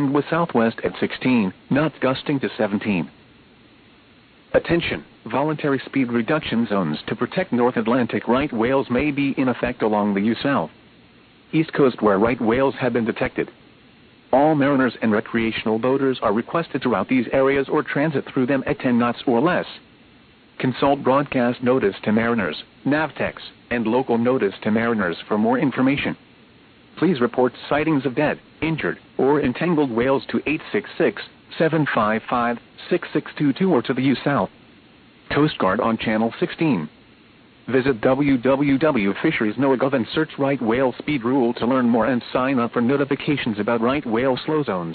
wind with southwest at 16 knots gusting to 17. Attention! Voluntary speed reduction zones to protect North Atlantic right whales may be in effect along the U-South East Coast where right whales have been detected. All mariners and recreational boaters are requested to route these areas or transit through them at 10 knots or less. Consult broadcast notice to mariners, Navtex, and local notice to mariners for more information. Please report sightings of dead, injured, or entangled whales to 866-755-6622 or to the U-South Coast Guard on Channel 16. Visit www.fisheries.gov and search right whale speed rule to learn more and sign up for notifications about right whale slow zones.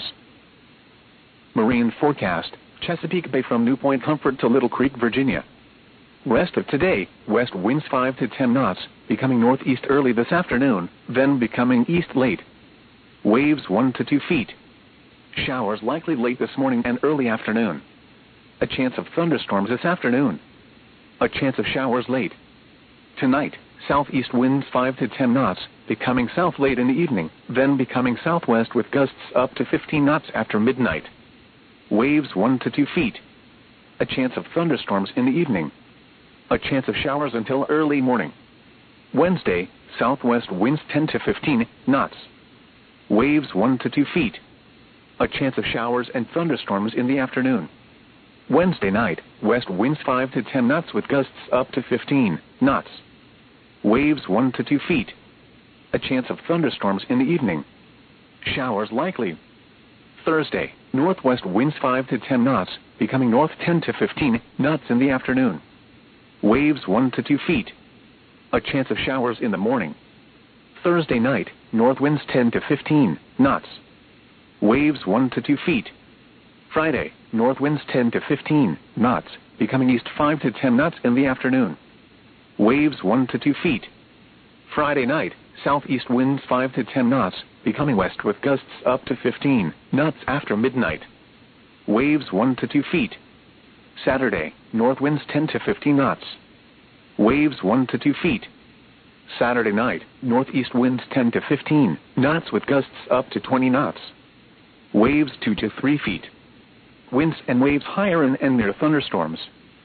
Marine forecast: Chesapeake Bay from New Point Comfort to Little Creek, Virginia. Rest of today, west winds 5 to 10 knots, becoming northeast early this afternoon, then becoming east late. Waves 1 to 2 feet. Showers likely late this morning and early afternoon. A chance of thunderstorms this afternoon. A chance of showers late. Tonight, southeast winds 5 to 10 knots, becoming south late in the evening, then becoming southwest with gusts up to 15 knots after midnight. Waves 1 to 2 feet. A chance of thunderstorms in the evening. A chance of showers until early morning. Wednesday, southwest winds 10 to 15 knots. Waves 1 to 2 feet. A chance of showers and thunderstorms in the afternoon. Wednesday night, west winds 5 to 10 knots with gusts up to 15 knots. Waves 1 to 2 feet. A chance of thunderstorms in the evening. Showers likely. Thursday, northwest winds 5 to 10 knots, becoming north 10 to 15 knots in the afternoon. Waves 1 to 2 feet. A chance of showers in the morning. Thursday night, north winds 10 to 15 knots. Waves 1 to 2 feet. Friday, north winds 10 to 15 knots, becoming east 5 to 10 knots in the afternoon. Waves 1 to 2 feet. Friday night, southeast winds 5 to 10 knots, becoming west with gusts up to 15 knots after midnight. Waves 1 to 2 feet. Saturday, north winds 10 to 15 knots. Waves 1 to 2 feet. Saturday night, northeast winds 10 to 15 knots with gusts up to 20 knots. Waves 2 to 3 feet. Winds and waves higher and near thunderstorms.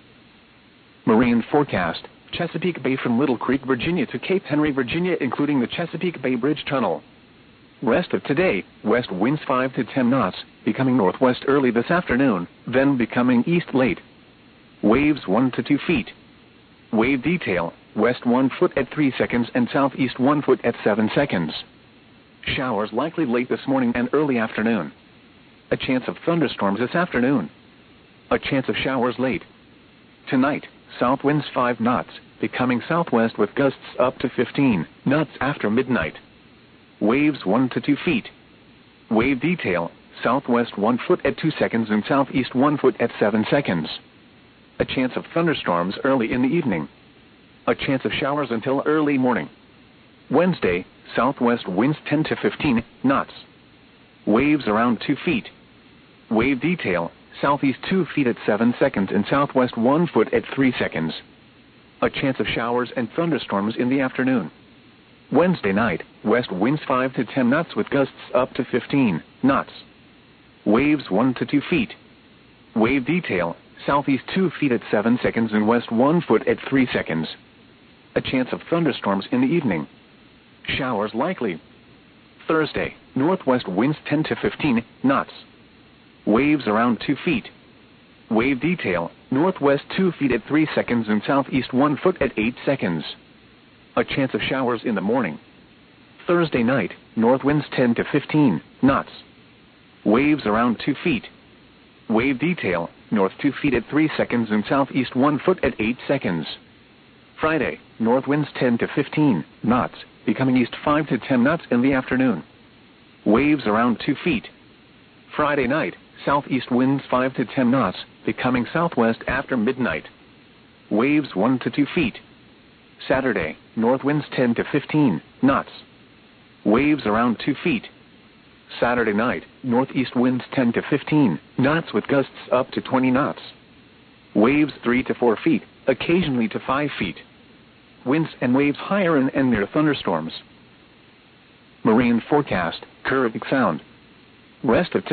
Marine forecast: Chesapeake Bay from Little Creek, Virginia to Cape Henry, Virginia, including the Chesapeake Bay Bridge Tunnel. Rest of today, west winds 5 to 10 knots, becoming northwest early this afternoon, then becoming east late. Waves 1 to 2 feet. Wave detail: west 1 foot at 3 seconds and southeast 1 foot at 7 seconds. Showers likely late this morning and early afternoon. A chance of thunderstorms this afternoon. A chance of showers late. Tonight, south winds 5 knots, becoming southwest with gusts up to 15 knots after midnight. Waves 1 to 2 feet. Wave detail: southwest 1 foot at 2 seconds and southeast 1 foot at 7 seconds. A chance of thunderstorms early in the evening. A chance of showers until early morning. Wednesday, southwest winds 10 to 15 knots. Waves around 2 feet. Wave detail: southeast 2 feet at 7 seconds and southwest 1 foot at 3 seconds. A chance of showers and thunderstorms in the afternoon. Wednesday night, west winds 5 to 10 knots with gusts up to 15 knots. Waves 1 to 2 feet. Wave detail: southeast 2 feet at 7 seconds and west 1 foot at 3 seconds. A chance of thunderstorms in the evening. Showers likely. Thursday, northwest winds 10 to 15 knots. Waves around 2 feet. Wave detail: northwest 2 feet at 3 seconds and southeast 1 foot at 8 seconds. A chance of showers in the morning. Thursday night, north winds 10 to 15 knots. Waves around 2 feet. Wave detail: north 2 feet at 3 seconds and southeast 1 foot at 8 seconds. Friday, north winds 10 to 15 knots, becoming east 5 to 10 knots in the afternoon. Waves around 2 feet. Friday night, southeast winds 5 to 10 knots, becoming southwest after midnight. Waves 1 to 2 feet. Saturday, north winds 10 to 15 knots. Waves around 2 feet. Saturday night, northeast winds 10 to 15 knots with gusts up to 20 knots. Waves 3 to 4 feet, occasionally to 5 feet. Winds and waves higher and near thunderstorms. Marine forecast: Caribbean Sound. Rest of